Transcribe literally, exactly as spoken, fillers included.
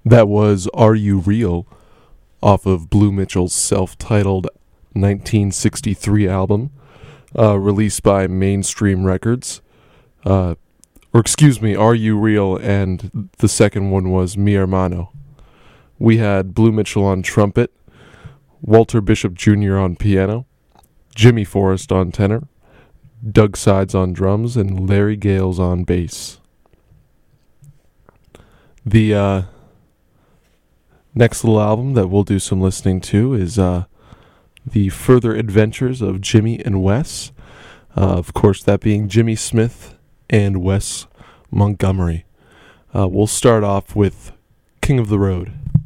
That was Are You Real off of Blue Mitchell's self-titled nineteen sixty-three album, uh, released by Mainstream Records. Uh, or excuse me, Are You Real, and the second one was Mi Hermano. We had Blue Mitchell on trumpet, Walter Bishop Junior on piano, Jimmy Forrest on tenor, Doug Sides on drums, and Larry Gales on bass. The uh, next little album that we'll do some listening to is uh, The Further Adventures of Jimmy and Wes. Uh, of course, that being Jimmy Smith and Wes Montgomery. Uh, we'll start off with King of the Road.